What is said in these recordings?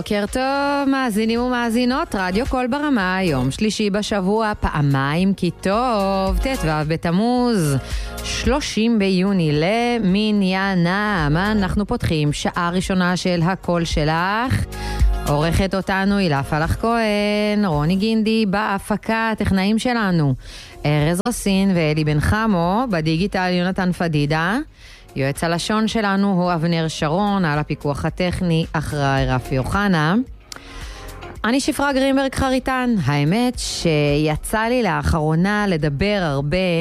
בוקר טוב, מאזינים ומאזינות, רדיו קול ברמה, יום שלישי בשבוע, פעמיים כי טוב, ט"ו בתמוז, 30 ביוני למניינם. אנחנו פותחים שעה ראשונה של הקול שלך. עורכת אותנו הילה פלח כהן, רוני גינדי בהפקה, הטכנאים שלנו ארז רסין ואלי בן חמו, בדיגיטל יונתן פדידה. יועץ הלשון שלנו הוא אבנר שרון, על הפיקוח הטכני אחראי רפי אוחנה. אני שפרה גרינברג חריטן. האמת שיצא לי לאחרונה לדבר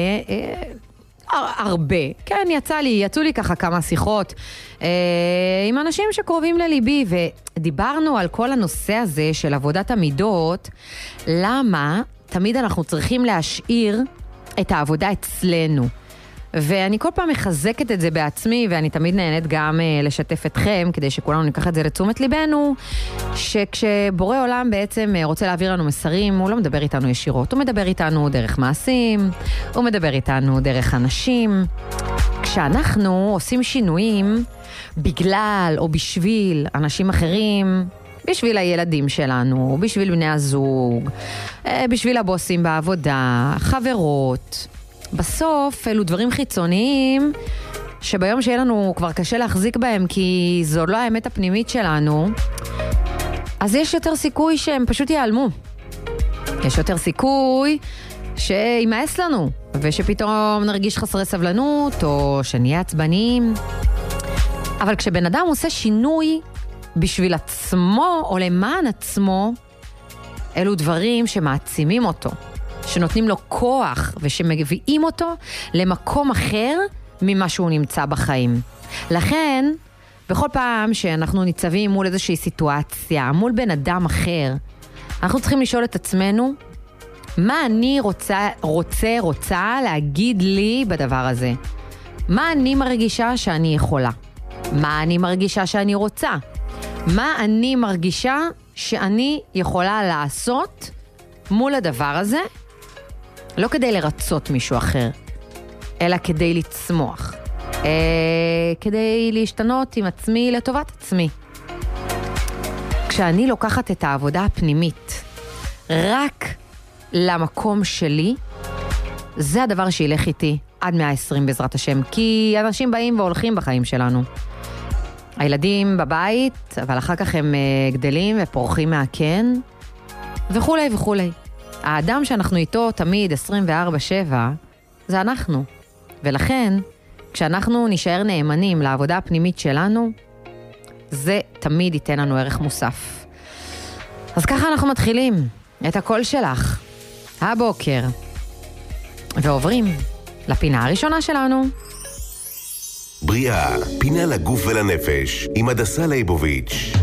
הרבה. כן, יצאו לי ככה כמה שיחות עם אנשים שקרובים לליבי, ודיברנו על כל הנושא הזה של עבודת המידות, למה תמיד אנחנו צריכים להשאיר את העבודה אצלנו. ואני כל פעם מחזקת את זה בעצמי, ואני תמיד נהנית גם לשתף אתכם, כדי שכולנו ניקח את זה לתשומת ליבנו, שכשבורא עולם בעצם רוצה להעביר לנו מסרים, הוא לא מדבר איתנו ישירות, הוא מדבר איתנו דרך מעשים, הוא מדבר איתנו דרך אנשים. כשאנחנו עושים שינויים, בגלל או בשביל אנשים אחרים, בשביל הילדים שלנו, בשביל בני הזוג, בשביל הבוסים בעבודה, חברות, בסוף אלו דברים חיצוניים שביום שיהיה לנו כבר קשה להחזיק בהם, כי זו לא האמת הפנימית שלנו, אז יש יותר סיכוי שהם פשוט ייעלמו. יש יותר סיכוי שימאס לנו, ושפתאום נרגיש חסרי סבלנות, או שנהיה עצבניים. אבל כשבן אדם עושה שינוי בשביל עצמו או למען עצמו, אלו דברים שמעצימים אותו, שנותנים לו כוח ושמביאים אותו למקום אחר ממה שהוא נמצא בחיים. לכן, בכל פעם שאנחנו ניצבים מול איזושהי סיטואציה, מול בן אדם אחר, אנחנו צריכים לשאול את עצמנו, מה אני רוצה להגיד לי בדבר הזה? מה אני מרגישה שאני יכולה? מה אני מרגישה שאני רוצה? מה אני מרגישה שאני יכולה לעשות מול הדבר הזה? לא כדי לרצות מישהו אחר, אלא כדי לצמוח. כדי להשתנות עם עצמי לטובת עצמי. כשאני לוקחת את העבודה הפנימית רק למקום שלי, זה הדבר שילך איתי עד 120 בעזרת השם. כי אנשים באים והולכים בחיים שלנו. הילדים בבית, אבל אחר כך הם גדלים ופורחים מהקן, וכולי וכולי. האדם שאנחנו איתו תמיד 24/7, זה אנחנו. ולכן, כשאנחנו נשאר נאמנים לעבודה הפנימית שלנו, זה תמיד ייתן לנו ערך מוסף. אז ככה אנחנו מתחילים את הקול שלך, הבוקר, ועוברים לפינה הראשונה שלנו. בריאה, פינה לגוף ולנפש, עם הדסה ליבוביץ'.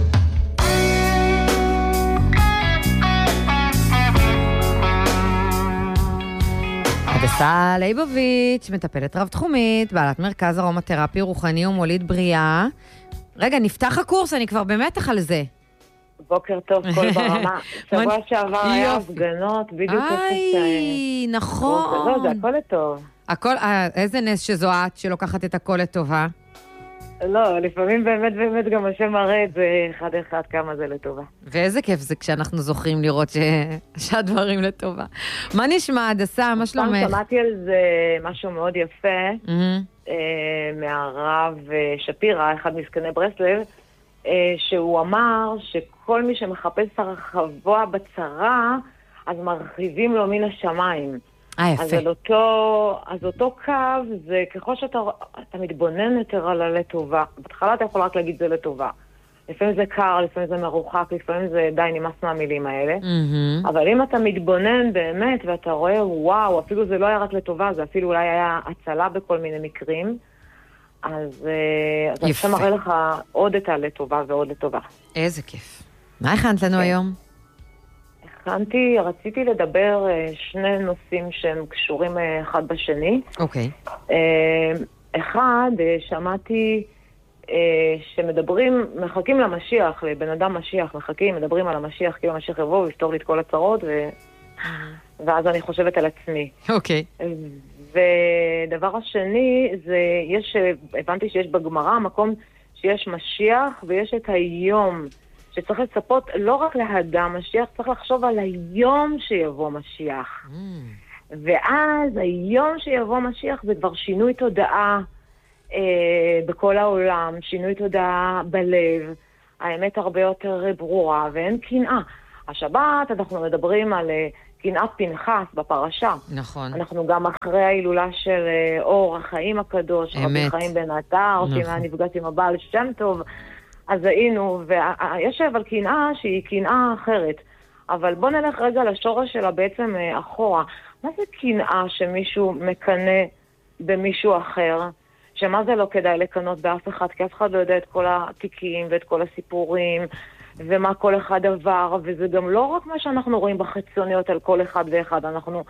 הדסה ליבוביץ', מטפלת רב תחומית, בעלת מרכז ארומתרפי רוחני ומוליד בריאה. רגע, נפתח הקורס, אני כבר במתח על זה. בוקר טוב, כל ברמה. שבוע שעבר היה הפגנות, בדיוק נכון. לא, זה הכל לטוב. איזה נס שזו את שלוקחת את הכל לטובה? לא, לפעמים באמת גם השם מראה את זה אחד כמה זה לטובה. ואיזה כיף זה כשאנחנו זוכרים לראות שהדברים לטובה. מה נשמע, הדסה? מה שלומך? שמעתי על זה משהו מאוד יפה, מהרב שפירא, אחד מסכני ברסלב, שהוא אמר שכל מי שמחפש הרחבה בצרה, אז מרחיבים לו מן השמיים. יפה. אז אותו קו, זה ככל שאתה מתבונן יותר על הלטובה. בהתחלה אתה יכול רק להגיד זה לטובה. לפעמים זה קר, לפעמים זה מרוחק, לפעמים זה די נמאס מהמילים האלה. אבל אם אתה מתבונן באמת, ואתה רואה, וואו, אפילו זה לא היה רק לטובה, זה אפילו אולי היה הצלה בכל מיני מקרים, אז אתה מראה לך עוד את הלטובה ועוד לטובה. איזה כיף. מה הכנת לנו היום? רציתי לדבר שני נושאים שהם קשורים אחד בשני. אוקיי. אחד, שמעתי שמדברים, מחכים למשיח, לבן אדם משיח, מדברים על המשיח, כאילו המשיח יבוא ויפתור לי את כל הצרות, ואז אני חושבת על עצמי. אוקיי. ודבר השני, הבנתי שיש בגמרא מקום שיש משיח ויש את היום שצריך לצפות לא רק להדם משיח, צריך לחשוב על היום שיבוא משיח. ואז היום שיבוא משיח זה כבר שינוי תודעה בכל העולם, שינוי תודעה בלב, האמת הרבה יותר ברורה, ואין קנאה. השבת אנחנו מדברים על קנאת פנחס בפרשה. נכון. אנחנו גם אחרי ההילולה של אור החיים הקדוש, רבי חיים בן עטר, שהיה נפגש עם הבעל שם טוב, אז היינו, ויש אבל קנאה שהיא קנאה אחרת. אבל בוא נלך רגע לשורש שלה בעצם אחורה. מה זה קנאה שמישהו מקנה במישהו אחר? שמה זה לא כדאי לקנות באף אחד, כי אף אחד לא יודע את כל התיקים ואת כל הסיפורים, ומה כל אחד עבר, וזה גם לא רק מה שאנחנו רואים בחיצוניות על כל אחד ואחד,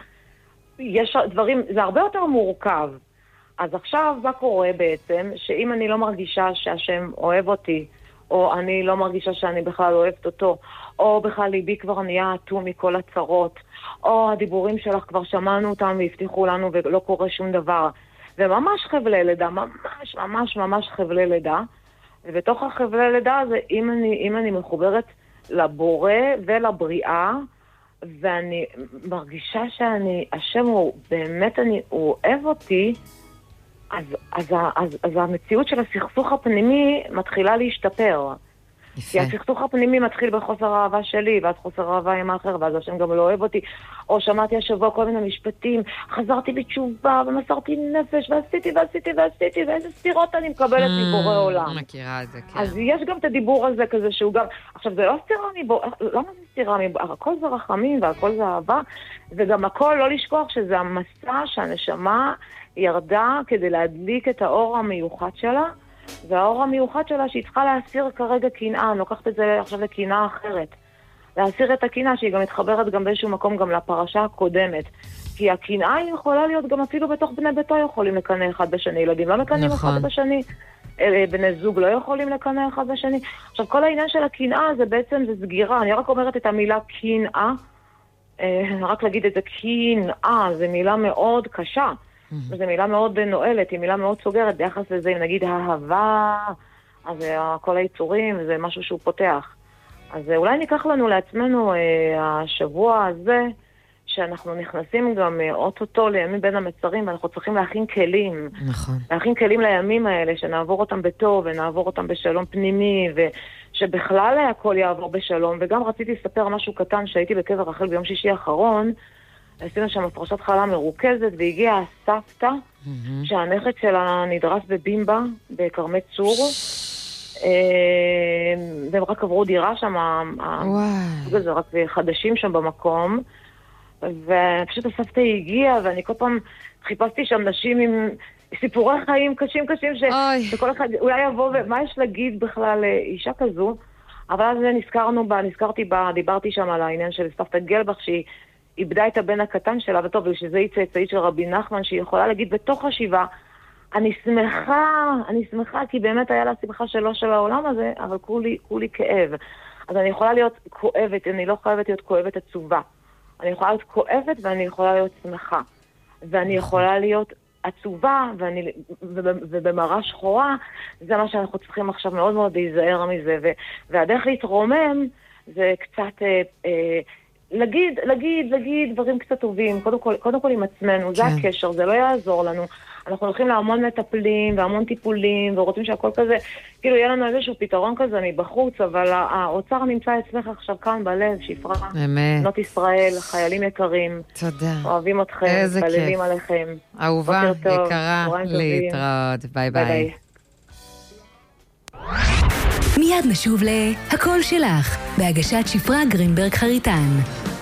יש דברים, זה הרבה יותר מורכב. אז עכשיו מה קורה בעצם, שאם אני לא מרגישה שהשם אוהב אותי, או אני לא מרגישה שאני בכלל אוהבת אותו, או בכלל ליבי כבר נהיה אטום מכל הצרות, או הדיבורים שלך כבר שמענו אותם והבטיחו לנו ולא קורה שום דבר, וממש חבלי לידה, ממש חבלי לידה, ובתוך החבלי לידה הזה, אם אני מחוברת לבורא ולבריאה, ואני מרגישה השם הוא באמת, הוא אוהב אותי, אז המציאות של הסכסוך הפנימי מתחילה להשתפר. כי הסכסוך הפנימי מתחיל בחוסר אהבה שלי, ואז חוסר אהבה עם האחר, ואז השם גם לא אוהב אותי. או שמעתי השבוע כל מיני משפטים, חזרתי בתשובה, ומסרתי נפש, ועשיתי, ואיזה סתירות אני מקבלת מבורא עולם. מכירה את זה, כן. אז יש גם את הדיבור הזה כזה שהוא גם, עכשיו זה לא סתירה למה זה סתירה הכל זה רחמים, והכל זה אהבה, וגם הכל לא לשכוח שזה המסע שהנשמה ירדה כדי להדליק את האור המיוחד שלה, והאור המיוחד שלה שהיא צריכה להסיר כרגע קנאה, אני לוקחת את זה עכשיו לקנאה אחרת. להסיר את הקנאה שהיא גם מתחברת גם באיזשהו מקום גם לפרשה הקודמת. כי הקנאה היא יכולה להיות גם אפילו בתוך בני ביתו יכולים לקנא אחד בשני. ילדים לא מקנאים אחד בשני, בני זוג לא יכולים לקנא אחד בשני. עכשיו כל העניין של הקנאה זה בעצם זה סגירה. אני רק אומרת את המילה קנאה, רק להגיד את זה קנאה, זה מילה מאוד קשה. זו מילה מאוד נועלת, היא מילה מאוד סוגרת ביחס לזה, אם נגיד אהבה, אז כל היצורים, זה משהו שהוא פותח. אז אולי ניקח לנו לעצמנו השבוע הזה, שאנחנו נכנסים גם אוטוטו לימים בין המצרים, ואנחנו צריכים להכין כלים. נכון. להכין כלים לימים האלה, שנעבור אותם בטוב, ונעבור אותם בשלום פנימי, ושבכלל הכל יעבור בשלום. וגם רציתי לספר משהו קטן, שהייתי בקבר רחל ביום שישי האחרון, עשינו שם פרשת חלה מרוכזת, והגיעה הסבתא, שהנכד שלה נדרס בבימבה, בקרמי צור, והם רק עברו דירה שם, זה רק חדשים שם במקום, ופשוט הסבתא הגיעה, ואני כל פעם חיפשתי שם נשים עם סיפורי חיים קשים, שכל אחד אולי יבוא, ומה יש להגיד בכלל אישה כזו, אבל אז נזכרתי בה, דיברתי שם על העניין של סבתא גלבך, שהיא איבדה את הבן הקטן שלה, וטוב, ושזה היא צאצאית של רבי נחמן, שהיא יכולה להגיד בתוך השבעה, אני שמחה, כי באמת היה לה שמחה שלא של העולם הזה, אבל כולי כאב. אז אני יכולה להיות כואבת, אני לא חייבת להיות כואבת עצובה. אני יכולה להיות כואבת ואני יכולה להיות שמחה. ואני יכולה להיות עצובה, ובמראה שחורה, זה מה שאנחנו צריכים עכשיו מאוד מאוד להיזהר מזה. והדרך להתרומם זה קצת להגיד דברים קצת טובים, קודם כל עם עצמנו, זה הקשר, זה לא יעזור לנו. אנחנו הולכים להמון מטפלים והמון טיפולים, ורוצים שהכל כזה, כאילו יהיה לנו איזשהו פתרון כזה מבחוץ, אבל האוצר נמצא אצלך עכשיו כאן בלב, שפרה, בנות ישראל, חיילים יקרים. תודה. אוהבים אתכם, מתפללים עליכם. אהובה, יקרה, להתראות, ביי ביי. מיד נשוב להקול שלך, בהגשת שפרה גרינברג חריטן.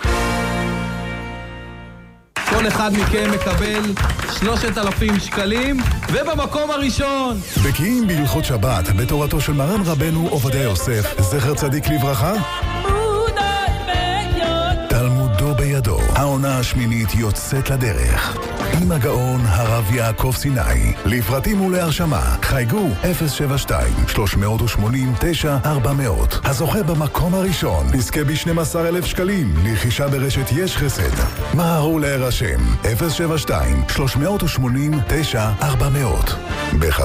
כל אחד מכם מקבל 3,000 שקלים, ובמקום הראשון בקיאים בהלכות שבת בתורתו של מרן רבנו עובדיה יוסף, זכר צדיק לברכה, תלמודו בידו. העונה השמינית יוצאת לדרך עם הגאון הרב יעקב סיני. לפרטים ולהרשמה חייגו 072-380-9400. הזוכה במקום הראשון יזכה ב12,000 שקלים לרכישה ברשת יש חסד. מהרו להירשם 072-380-9400.